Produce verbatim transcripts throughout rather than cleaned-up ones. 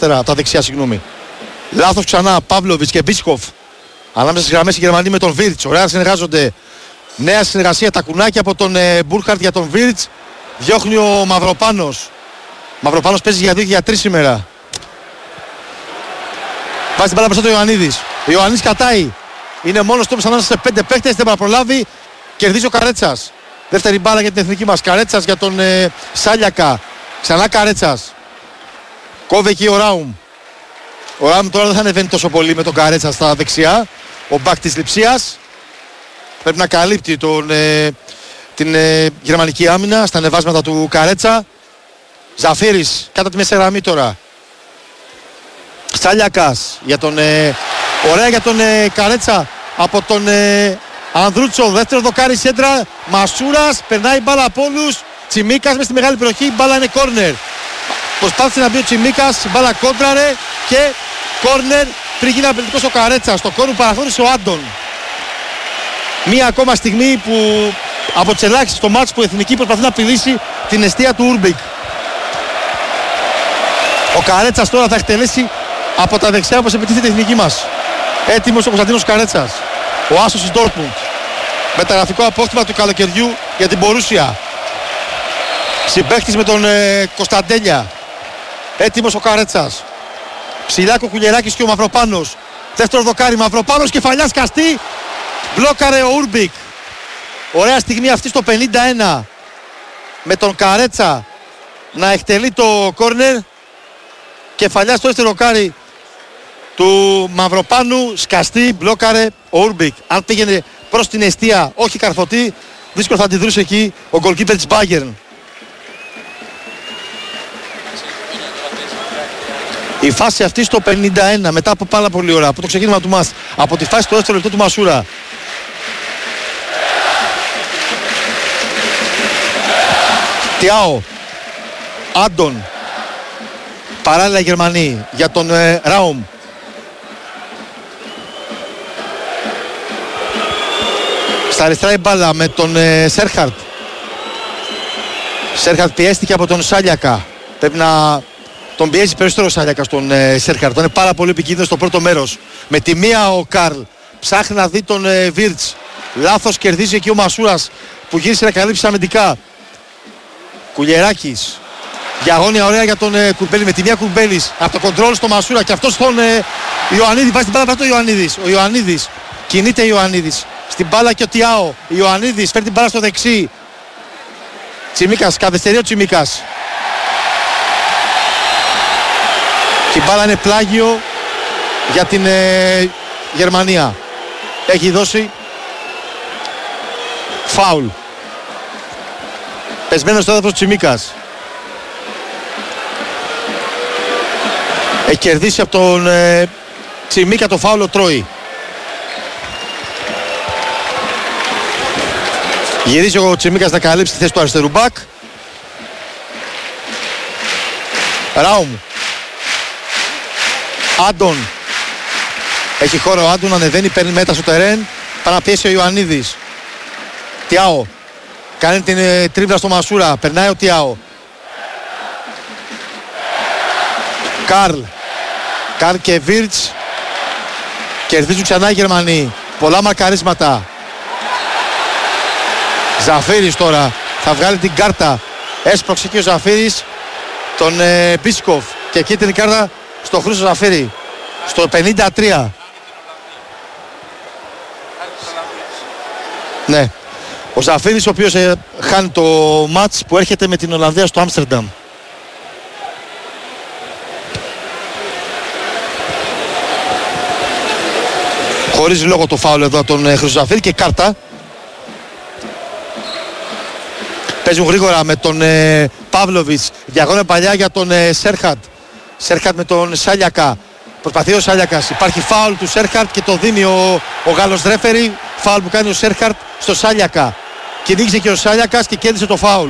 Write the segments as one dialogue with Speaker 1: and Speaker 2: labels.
Speaker 1: αριστερά, από τα δεξιά, συγγνώμη. Λάθος ξανά, Παύλοβιτς και Μπίσκοφ. Ανάμεσα στις γραμμές οι Γερμανοί με τον Βίρτς. Ωραία συνεργάζονται. Νέα συνεργασία, τα κουνάκια από τον ε, Μπούρχαρτ για τον Βίρτς. Διώχνει ο Μαυροπάνος. Μαυροπάνος παίζει για δύο και για τρία σήμερα. Βάζει την μπάλα μπροστά του Ιωαννίδης. Ο Ιωαννίδης κατάει. Είναι μόνος του ανάμεσα σε πέντε παίκτες. Δεν μπορεί να προλάβει. Κερδίζει ο Καρέτσας. Δεύτερη μπάλα για την εθνική μας. Καρέτσας για τον ε, Σάλιακα. Ξανά Καρέτσας. Κόβει εκεί ο Ράουμ. Ο Ράουμ τώρα δεν θα ανεβαίνει τόσο πολύ με τον Καρέτσα στα δεξιά. Ο μπακ της Λειψίας πρέπει να καλύπτει τον, ε, την ε, γερμανική άμυνα στα ανεβάσματα του Καρέτσα. Ζαφύρης κάτω τη μέση γραμμή τώρα. Σάλιακας για τον, ε, ωραία για τον ε, Καρέτσα από τον ε, Ανδρούτσο. Δεύτερο δοκάρι σέντρα. Μασούρας, περνάει μπάλα από όλους. Τσιμίκας μες στη μεγάλη περιοχή, η μπάλα είναι κόρνερ. Προσπάθησε να μπει ο Τσιμίκας, η μπάλα κόντραρε και κόρνερ πριν γίνει απαιτητικός ο Καρέτσας. Στο κόρνερ παραχώρησε ο Άντων. Μία ακόμα στιγμή που από τις ελάχιστες στο μάτς που η Εθνική προσπαθεί να απειλήσει την εστία του Ούρμπικ. Ο Καρέτσας τώρα θα εκτελέσει από τα δεξιά όπως επιτίθεται η Εθνική μας. Έτοιμος ο Κωνσταντίνος Καρέτσας. Ο άσος της Ντόρτμουντ. Μεταγραφικό απόκτημα του καλοκαιριού για την Μπορούσια. Συμπαίκτης με τον ε, Κωνσταντέλια. Έτοιμος ο Καρέτσας. Ψηλά Κουκουλιεράκης και ο Μαυροπάνος. Δεύτερο δοκάρι, Μαυροπάνος, κεφαλιά σκαστή. Μπλόκαρε ο Ούρμπικ. Ωραία στιγμή αυτή στο πενήντα ένα. Με τον Καρέτσα να εκτελεί το κόρνερ. Κεφαλιά στο δεύτερο δοκάρι του Μαυροπάνου. Σκαστή, μπλόκαρε ο Ούρμπικ. Αν πήγαινε προς την εστία, όχι καρφωτή, δύσκολο θα αντιδρούσε εκεί ο γκολκίπερ της Bayern. Η φάση αυτή στο πενήντα ένα, μετά από πάρα πολύ ώρα, από το ξεκίνημα του μας, από τη φάση του δεύτερου λεπτού του Μασούρα. Τιάο, Άντων, παράλληλα Γερμανοί για τον ε, Ράουμ. Στα αριστερά η μπάλα με τον ε, Σέρχαρτ. Σέρχαρτ πιέστηκε από τον Σάλιακα. Πρέπει να τον πιέζει περισσότερο ο Σάλιακα στον ε, Σέρχαρτ. Είναι πάρα πολύ επικίνδυνο στο πρώτο μέρος. Με τη μία ο Καρλ ψάχνει να δει τον ε, Βίρτς. Λάθος, κερδίζει εκεί ο Μασούρας που γύρισε να καλύψει αμυντικά. Κουλιεράκης. Διαγώνια ωραία για τον ε, Κουρμπέλη. Με τη μία Κουρμπέλης από το κοντρόλ στο Μασούρα και αυτό στον ε, Ιωαννίδη. Βάζει την μπάλα πάνω στο Ιωαννίδης. Ο Ιωαννίδης. Κινείται ο Ιωαννίδης. Στην μπάλα και ο Τιάο. Ιωαννίδης φέρνει την μπάλα στο δεξί. Τσιμίκας, καθυστερεί ο Τσιμίκας. Και η μπάλα είναι πλάγιο για την ε, Γερμανία. Έχει δώσει φάουλ. Πεσμένος στο έδαφος Τσιμίκας. Έχει κερδίσει από τον ε, Τσιμίκα το φάουλ ο Τρόι. Γυρίζει ο Τσιμίκας να καλύψει τη θέση του αριστερού μπακ. Ράουμ. Άντων. Έχει χώρο ο Άντων, ανεβαίνει, παίρνει μέτα στο τερέν. Πάει να πιέσει ο Ιωαννίδης. Τιάο. Κάνει την ε, τρίμπλα στο Μασούρα. Περνάει ο Τιάο. Καρλ. Καρλ και Βίρτς. Κερδίζουν ξανά οι Γερμανοί. Πολλά μαρκαρίσματα. Ζαφύρης τώρα θα βγάλει την κάρτα. Έσπρωξε και ο Ζαφύρης τον ε, Μπίσκοφ. Και εκεί την κάρτα στο Χρήστο Ζαφύρη. Στο πενήντα τρία. Ναι. Ο Ζαφύρης ο οποίος ε, χάνει το μάτς που έρχεται με την Ολλανδία στο Άμστερνταμ. Χωρίζει λόγο το φάουλ εδώ τον ε, Χρήστο Ζαφύρη και κάρτα. Παίζουν γρήγορα με τον ε, Παύλοβιτς. Διαγώνια παλιά για τον ε, Σέρχαρτ. Σέρχαρτ με τον Σάλιακα. Προσπαθεί ο Σάλιακας. Υπάρχει φάουλ του Σέρχαρτ και το δίνει ο, ο Γάλλος ρέφερι. Φάουλ που κάνει ο Σέρχαρτ στο Σάλιακα. Κυνήγησε και ο Σάλιακας και κέρδισε το φάουλ.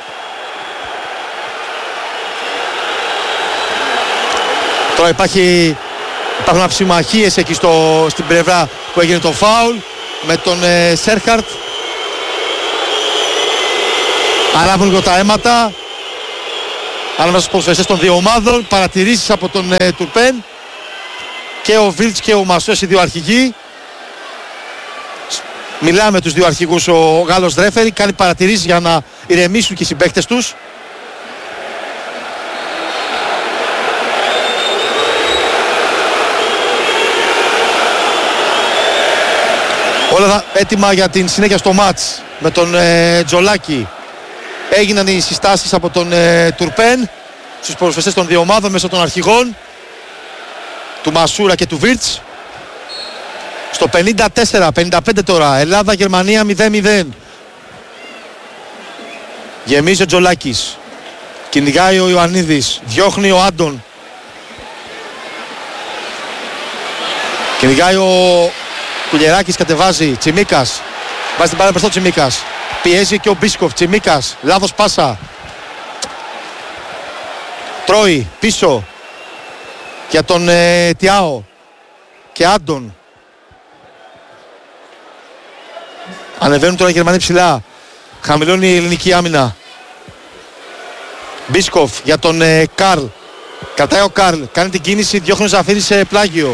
Speaker 1: Τώρα υπάρχει, υπάρχουν αψημαχίες εκεί στο, στην πλευρά που έγινε το φάουλ με τον ε, Σέρχαρτ. Ανάβουν λίγο τα αίματα. ανάμεσα στους ποδοσφαιριστές των δύο ομάδων. Παρατηρήσεις από τον ε, Τουρπέν. Και ο Βίλτς και ο Μασός, οι δύο αρχηγοί. Μιλάμε με τους δύο αρχηγούς, ο Γάλλος ρέφερι, κάνει παρατηρήσεις για να ηρεμήσουν και οι συμπαίκτες τους. Όλα έτοιμα για την συνέχεια στο μάτς με τον ε, Τζολάκη. Έγιναν οι συστάσεις από τον ε, Τουρπέν στους ποδοσφαιριστές των δύο ομάδων μέσω των αρχηγών του Μασούρα και του Βίρτς. Στο πενήντα τέσσερα πενήντα πέντε τώρα, Ελλάδα-Γερμανία μηδέν μηδέν. Γεμίζει ο Τζολάκης. Κυνηγάει ο Ιωαννίδης. Διώχνει ο Άντων. Κυνηγάει ο Κουλιεράκης, κατεβάζει. Τσιμίκας. Βάζει την μπάλα μπροστά ο Τσιμίκας. Πιέζει και ο Μπίσκοφ. Τσιμίκας. Λάθος πάσα. Τρώει πίσω για τον ε, Τιάο και Άντων. Ανεβαίνουν τώρα οι Γερμανοί ψηλά. Χαμηλώνει η ελληνική άμυνα. Μπίσκοφ για τον ε, Καρλ. Κρατάει ο Καρλ. Κάνει την κίνηση. Διώχνει ο Ζαφύρης σε πλάγιο.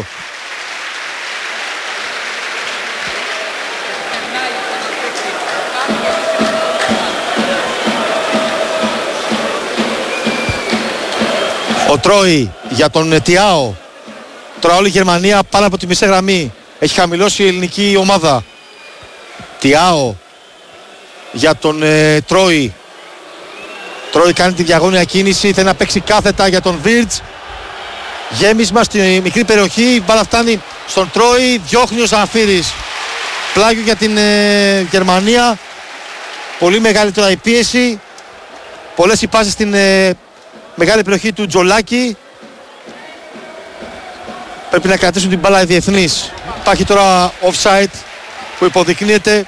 Speaker 1: Ο Τρόι για τον Τιάο. Τώρα όλη η Γερμανία πάνω από τη μισή γραμμή. Έχει χαμηλώσει η ελληνική ομάδα. Τιάο για τον ε, Τρόι. Τρόι κάνει τη διαγώνια κίνηση. Θέλει να παίξει κάθετα για τον Βίρτς. Γέμισμα στη μικρή περιοχή. Η μπάλα φτάνει στον Τρόι. Διώχνει ο Ζαφύρης. Πλάγιο για την ε, Γερμανία. Πολύ μεγάλη τώρα η πίεση. Πολλές οι πάσες στην ε, μεγάλη περιοχή του Τζολάκη. Πρέπει να κρατήσουν την μπάλα οι διεθνείς. Υπάρχει τώρα offside που υποδεικνύεται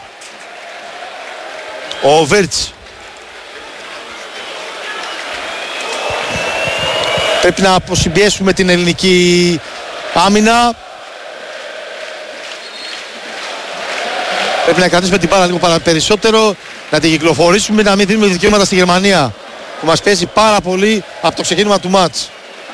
Speaker 1: ο Βίρτς. Πρέπει να αποσυμπιέσουμε την ελληνική άμυνα. Πρέπει να κρατήσουμε την μπάλα λίγο περισσότερο, να την κυκλοφορήσουμε, να μην δίνουμε δικαιώματα στη Γερμανία που μας παίζει πάρα πολύ από το ξεκίνημα του μάτς.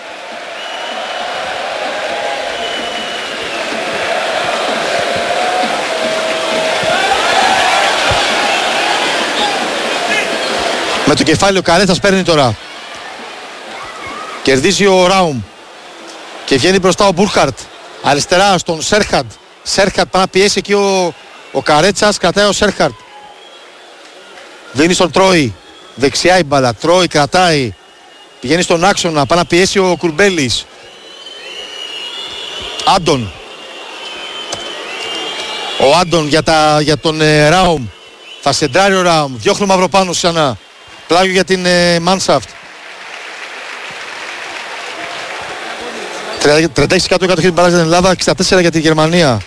Speaker 1: Με το κεφάλι ο Καρέτσας παίρνει τώρα. Κερδίζει ο Ράουμ. Και βγαίνει μπροστά ο Μπούρχαρτ. Αριστερά στον Σέρχαντ. Σέρχαντ πάει να πιέσει εκεί ο, ο Καρέτσας. Κρατάει ο Σέρχαντ. Δίνει στον Τρόι. Δεξιά η μπάλα. Τρόι κρατάει. Πηγαίνει στον άξονα. Πάει να πιέσει ο Κουρμπέλης. Άντων. Ο Άντων για, τα, για τον ε, Ράουμ. Θα σεντράρει ο Ράουμ. Διώχνει Μαυροπάνο ξανά. Πλάγιο για την ε, Μάνσαφτ. τριάντα έξι τοις εκατό κατοχή την μπάλα για την Ελλάδα, εξήντα τέσσερα για τη Γερμανία.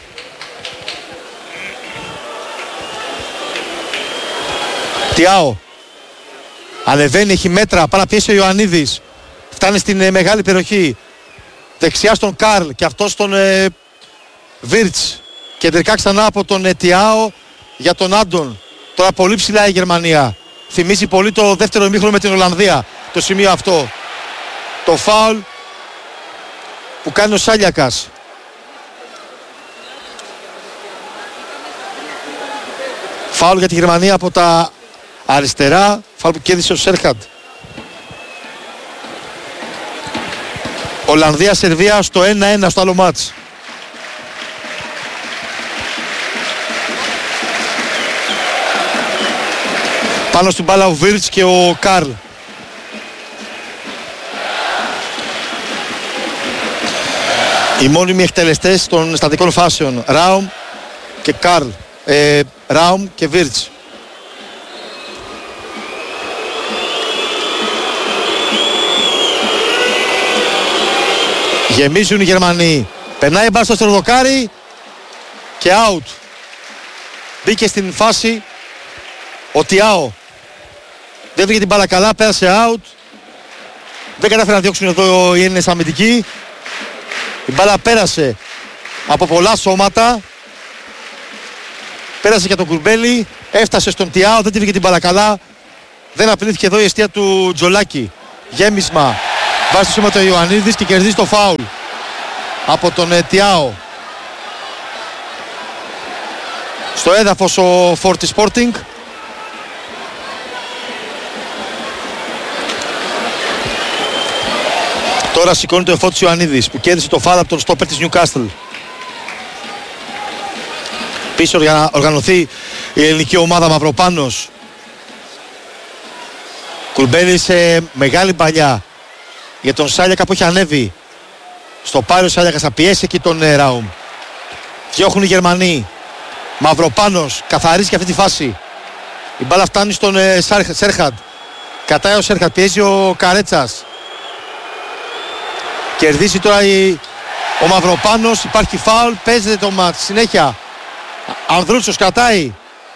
Speaker 1: Τιάο. Ανεβαίνει, έχει μέτρα, πάει να πιέσει ο Ιωαννίδης. Φτάνει στην ε, μεγάλη περιοχή. Δεξιά στον Καρλ και αυτό στον ε, Βίρτς. Κεντρικά ξανά από τον ε, Τιάο για τον Άντων. Τώρα πολύ ψηλά η Γερμανία. Θυμίζει πολύ το δεύτερο ημίχρονο με την Ολλανδία. Το σημείο αυτό. Το φάουλ που κάνει ο Σάλιακας. Φάουλ για τη Γερμανία από τα αριστερά. Φάουλ που κέρδισε ο Σέρχαντ. Ολλανδία-Σερβία στο ένα ένα στο άλλο μάτς. Πάνω στην μπάλα ο Βίρτς και ο Καρλ. Οι μόνιμοι εκτελεστές των στατικών φάσεων. Ράουμ και Καρλ. Ε, Ράουμ και Βίρτς. Γεμίζουν οι Γερμανοί. Περνάει μπάλα στο στεροδοκάρι και out. Μπήκε στην φάση ο Τιάο. Δεν βρήκε την μπάλα καλά, πέρασε out. Δεν κατάφερε να διώξουν εδώ οι Έλληνες αμυντικοί. Η μπάλα πέρασε από πολλά σώματα. Πέρασε για τον Κουρμπέλη. Έφτασε στον Τιάο, δεν τη βρήκε την μπάλα καλά. Δεν απειλήθηκε εδώ η αιστεία του Τζολάκη. Γέμισμα. Βάζει το σώμα του Ιωαννίδης και κερδίζει το φάουλ από τον ε, Τιάο. Στο έδαφος ο Fortis Sporting. Τώρα σηκώνεται ο Φώτης Ιωαννίδης που κέρδισε το φάουλ από τον στόπερ της Newcastle. Πίσω για να οργανωθεί η ελληνική ομάδα, Μαυροπάνος. Κουρμπέλη σε μεγάλη παλιά για τον Σάλιακα που έχει ανέβει. Στο πάρει ο Σάλιακας, θα πιέσει εκεί τον ε, Ράουμ. Διώχνουν οι Γερμανοί. Μαυροπάνος καθαρίζει και αυτή τη φάση. Η μπάλα φτάνει στον ε, Σέρχαντ. Κατάει ο Σέρχαντ, πιέζει ο Καρέτσας. Κερδίζει τώρα η... ο Μαυροπάνος, υπάρχει φάουλ, παίζεται το μάτς. Συνέχεια Ανδρούτσος κρατάει.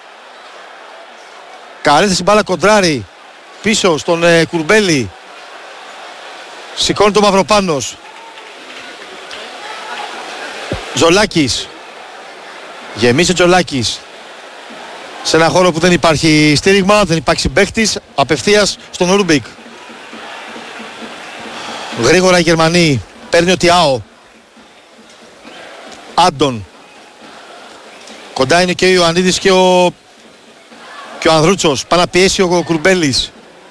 Speaker 1: Καρέτσας η μπάλα κοντράρει πίσω στον ε, Κουρμπέλη. Σηκώνει το Μαυροπάνος. Τζολάκης. Γεμίζει ο Τζολάκης. Σε ένα χώρο που δεν υπάρχει στήριγμα, δεν υπάρχει παίχτης. Απευθείας στον Ρούμπικ. Γρήγορα οι Γερμανοί. Παίρνει ο Τιάο. Άντων. Κοντά είναι και ο Ιωαννίδης και ο, και ο Ανδρούτσος. Πάει να πιέσει ο Κουρμπέλης.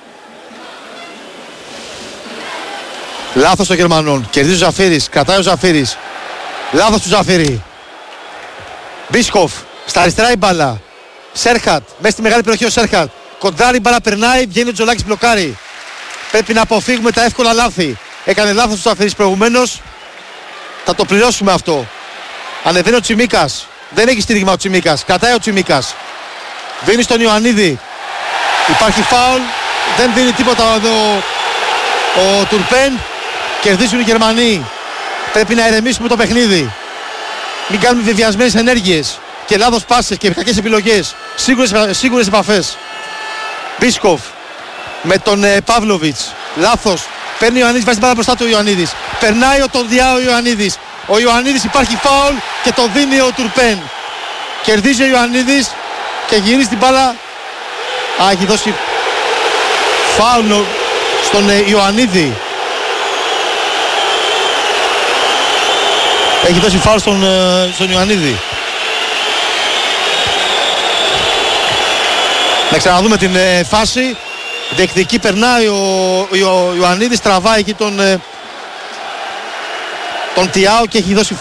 Speaker 1: Λάθος των Γερμανών. Κερδίζει ο Ζαφύρης. Κρατάει ο Ζαφύρης. Λάθος του Ζαφύρη. Μπίσκοφ. Στα αριστερά η μπάλα. Σέρχατ. Μέσα στη μεγάλη περιοχή ο Σέρχατ. Κοντάρι η μπάλα περνάει. Βγαίνει ο Τζολάκης, μπλοκάρει. Πρέπει να αποφύγουμε τα εύκολα λάθη. Έκανε λάθος του Ζαφύρης προηγουμένως. Θα το πληρώσουμε αυτό. Ανεβαίνει ο Τσιμίκας. Δεν έχει στήριγμα ο Τσιμίκας. Κρατάει ο Τσιμίκας. Δίνει στον Ιωαννίδη. Υπάρχει φάουλ. Δεν δίνει τίποτα εδώ ο Τουρπέν. Κερδίζουν οι Γερμανοί. Πρέπει να ηρεμήσουμε το παιχνίδι. Μην κάνουμε βεβαιασμένες ενέργειες και λάθος πάσες και κακές επιλογές. Σίγουρες, σίγουρες επαφές. Μπίσκοφ με τον ε, Παύλοβιτς. Λάθος. Παίρνει ο Ιωαννίδης, βάζει την μπάλα μπροστά του ο Ιωαννίδης. Περνάει ο τον Διά ο Ιωαννίδης. Ο Ιωαννίδης, υπάρχει φάουλ και το δίνει ο Τουρπέν. Κερδίζει ο Ιωαννίδης και γυρίζει την μπάλα. Α, έχει δώσει φάουλ στον ε, Ιωαννίδη. Έχει δώσει φάουλ στον, στον Ιωαννίδη. Να ξαναδούμε την ε, φάση. Διεκδική, περνάει ο, ο, ο Ιωαννίδης, τραβάει εκεί τον, ε, τον Τιάο και έχει δώσει